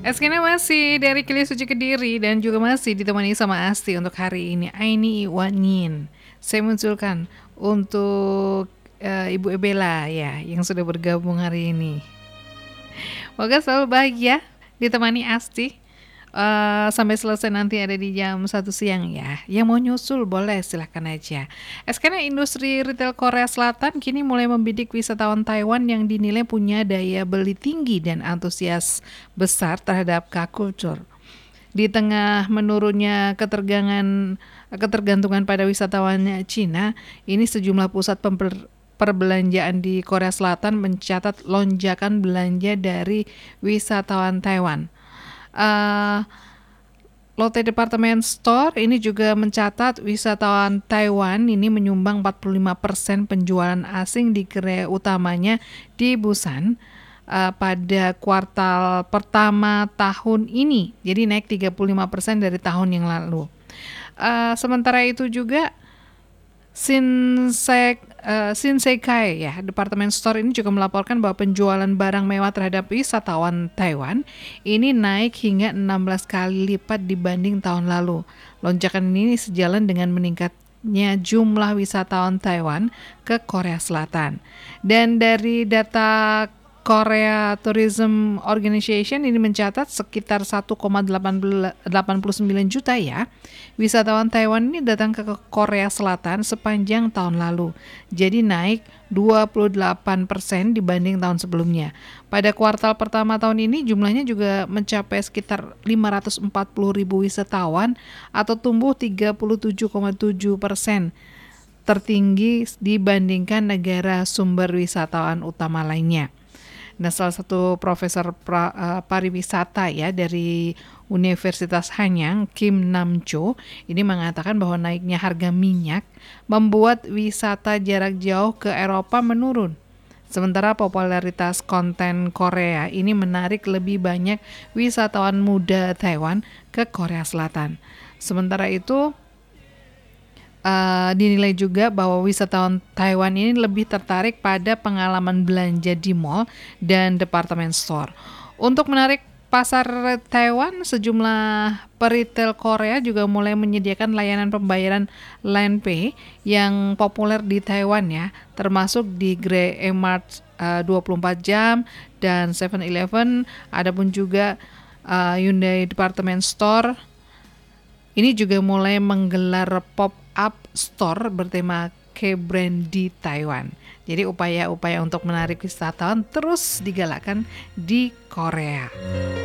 Eskena masih dari Kili Suci Kediri dan juga masih ditemani sama Asti untuk hari ini. Aini Iwanin. Saya munculkan untuk Ibu Ebela ya yang sudah bergabung hari ini. Moga selalu bahagia ditemani Asti. Sampai selesai nanti ada di jam 1 siang ya. Yang mau nyusul boleh silahkan aja. Karena industri retail Korea Selatan kini mulai membidik wisatawan Taiwan yang dinilai punya daya beli tinggi dan antusias besar terhadap K-culture. Di tengah menurunnya ketergantungan pada wisatawan Cina, ini sejumlah pusat perbelanjaan di Korea Selatan mencatat lonjakan belanja dari wisatawan Taiwan. Lotte Department Store ini juga mencatat wisatawan Taiwan ini menyumbang 45% penjualan asing di gerai utamanya di Busan pada kuartal pertama tahun ini. Jadi naik 35% dari tahun yang lalu. Sementara itu juga Shinsekai ya, Department Store ini juga melaporkan bahwa penjualan barang mewah terhadap wisatawan Taiwan ini naik hingga 16 kali lipat dibanding tahun lalu. Lonjakan ini sejalan dengan meningkatnya jumlah wisatawan Taiwan ke Korea Selatan. Dan dari data Korea Tourism Organization ini mencatat sekitar 1,89 juta ya wisatawan Taiwan ini datang ke Korea Selatan sepanjang tahun lalu. Jadi naik 28% dibanding tahun sebelumnya. Pada kuartal pertama tahun ini jumlahnya juga mencapai sekitar 540 ribu wisatawan atau tumbuh 37,7%. Tertinggi dibandingkan negara sumber wisatawan utama lainnya. Nah, salah satu profesor pariwisata ya dari Universitas Hanyang, Kim Nam-cho, ini mengatakan bahwa naiknya harga minyak membuat wisata jarak jauh ke Eropa menurun. Sementara popularitas konten Korea ini menarik lebih banyak wisatawan muda Taiwan ke Korea Selatan. Sementara itu, dinilai juga bahwa wisatawan Taiwan ini lebih tertarik pada pengalaman belanja di mall dan department store. Untuk menarik pasar Taiwan, sejumlah peritel Korea juga mulai menyediakan layanan pembayaran LAN Pay yang populer di Taiwan ya, termasuk di Grey Mart 24 jam dan 7-Eleven, adapun juga Hyundai Department Store ini juga mulai menggelar pop-up store bertema K-brand di Taiwan. Jadi upaya-upaya untuk menarik wisatawan terus digalakkan di Korea.